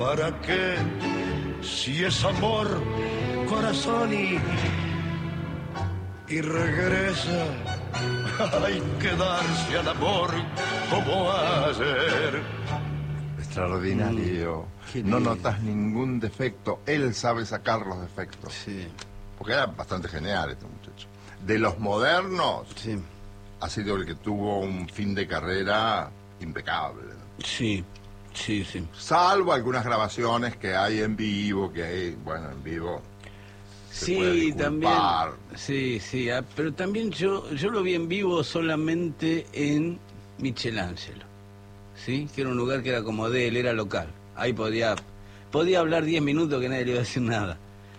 ¿Para qué? Si es amor, corazón y regresa. Hay que darse al amor como ayer. Extraordinario. No notas ningún defecto. Él sabe sacar los defectos. Sí. Porque era bastante genial este muchacho. De los modernos, Sí. ha sido el que tuvo un fin de carrera impecable, ¿no? Sí, sí, sí. Salvo algunas grabaciones que hay en vivo, que hay, bueno, en vivo. Se puede Sí, también. disculpar. Sí, sí. Pero también yo lo vi en vivo solamente en Michelangelo. ¿Sí? Que era un lugar que era como de él, era local. Ahí podía hablar 10 minutos que nadie le iba a decir nada.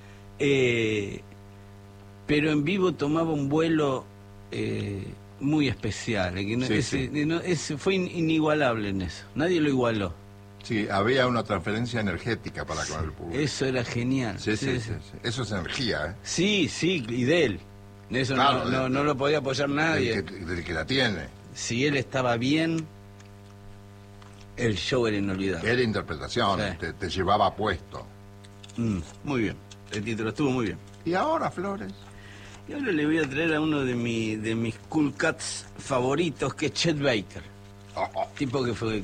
Pero en vivo tomaba un vuelo muy especial. Que fue inigualable en eso. Nadie lo igualó. Sí, había una transferencia energética para con el público. Eso era genial. Sí. Eso es energía, ¿eh? Sí, y de él. Eso claro, no lo podía apoyar nadie. Del que la tiene. Si él estaba bien, el show era inolvidable. Era interpretación, Sí. te llevaba puesto. Muy bien, el título estuvo muy bien. ¿Y ahora, Flores? Y ahora le voy a traer a uno de mis cool cats favoritos, que es Chet Baker. Tipo que fue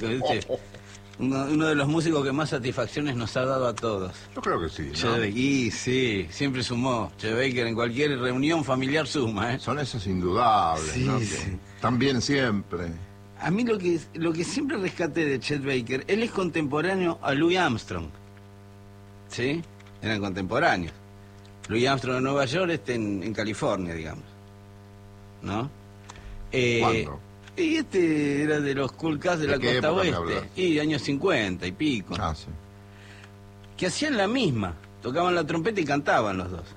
uno de los músicos que más satisfacciones nos ha dado a todos. Yo creo que sí, ¿no? Chet Baker. Y sí, siempre sumó. Chet Baker en cualquier reunión familiar suma, ¿eh? Son esos indudables, Sí, ¿no? sí. También siempre. A mí lo que siempre rescaté de Chet Baker, él es contemporáneo a Louis Armstrong. ¿Sí? Eran contemporáneos. Louis Armstrong en Nueva York, en California, digamos. ¿No? ¿Cuándo? Y este era de los cool cats de la qué costa época me oeste. hablas? Y años 50 y pico. Ah, sí. Que hacían la misma. Tocaban la trompeta y cantaban los dos.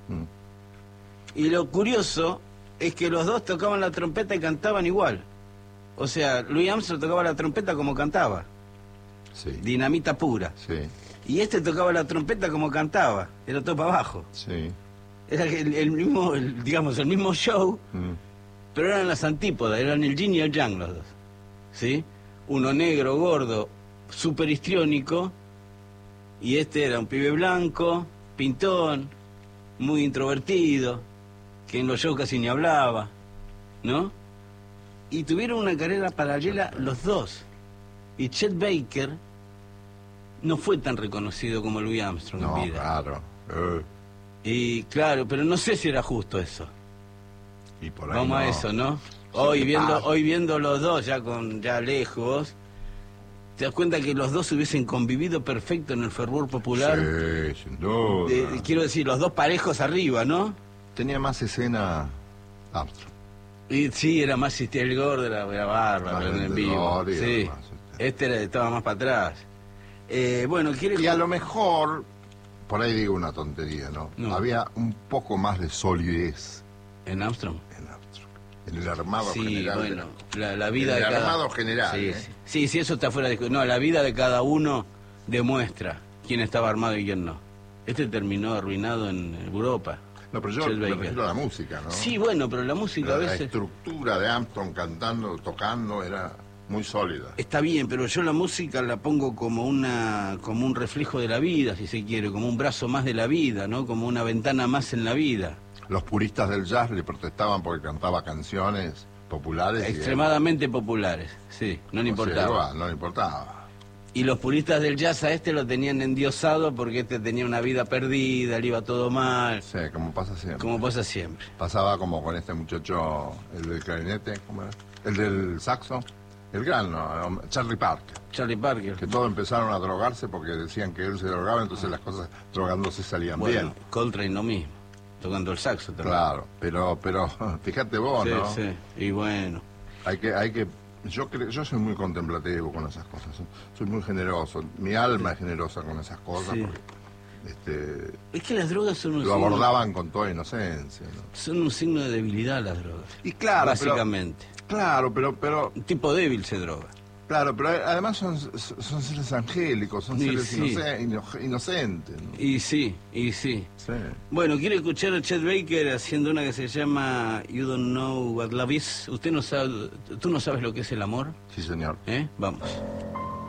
Y lo curioso es que los dos tocaban la trompeta y cantaban igual. O sea, Louis Armstrong tocaba la trompeta como cantaba. Sí. Dinamita pura. Sí, Y este tocaba la trompeta como cantaba. Era todo para abajo. sí. Era el mismo show, pero eran las antípodas. Eran el yin y el yang los dos. ¿Sí? Uno negro, gordo, súper histriónico. Y este era un pibe blanco, pintón, muy introvertido, que en los shows casi ni hablaba, ¿no? Y tuvieron una carrera paralela los dos. Y Chet Baker no fue tan reconocido como Louis Armstrong No, en vida. claro. Y claro, pero no sé si era justo eso. Y por ahí Vamos a no. eso, ¿no? Sí, Hoy viendo los dos ya lejos, te das cuenta que los dos hubiesen convivido perfecto en el fervor popular. Sí, sin duda. Quiero decir, los dos parejos arriba, ¿no? Tenía más escena Armstrong. Y sí, era más el gordo, era bárbaro Más en el vivo. gordo y Sí. demás, Estaba más para atrás. Bueno, ¿quiere Y a lo mejor, por ahí digo una tontería, ¿no? No. Había un poco más de solidez en Armstrong? en Armstrong. En el armado Sí, general. bueno, la vida en de el cada... armado general. Sí, ¿eh? sí, eso está fuera de... No, la vida de cada uno demuestra quién estaba armado y quién no. Este terminó arruinado en Europa. No, pero yo Chet me Baker. refiero a la música, ¿no? Sí, bueno, pero la música a La veces... estructura de Armstrong cantando, tocando, era muy sólida. Está bien, pero yo la música la pongo como un reflejo de la vida, si se quiere, como un brazo más de la vida, ¿no? Como una ventana más en la vida. Los puristas del jazz le protestaban porque cantaba canciones populares. Extremadamente populares, sí, no le importaba. No le importaba. Y los puristas del jazz a este lo tenían endiosado porque este tenía una vida perdida, le iba todo mal, Sí, como pasa siempre. como pasa siempre. Pasaba como con este muchacho, el del clarinete, ¿cómo era? El del saxo, el gran, ¿no? Charlie Parker. Charlie Parker. Que todos empezaron a drogarse porque decían que él se drogaba, entonces las cosas drogándose salían Bueno, bien. Coltrane lo mismo, tocando el saxo también. Claro, pero fíjate vos, Sí, ¿no? sí, y bueno. Hay que yo soy muy contemplativo con esas cosas, soy muy generoso, mi alma es generosa con esas cosas, Sí. porque Es que las drogas son un lo signo, abordaban con toda inocencia, ¿no? son un signo de debilidad las drogas. Y claro, básicamente. pero Un tipo débil se droga. claro, pero además son seres angélicos, son Y seres sí. inocentes, ¿no? Y sí. Sí. Bueno, quiero escuchar a Chet Baker haciendo una que se llama You Don't Know What Love Is. Tú no sabes lo que es el amor, Sí, señor. ¿eh? Vamos.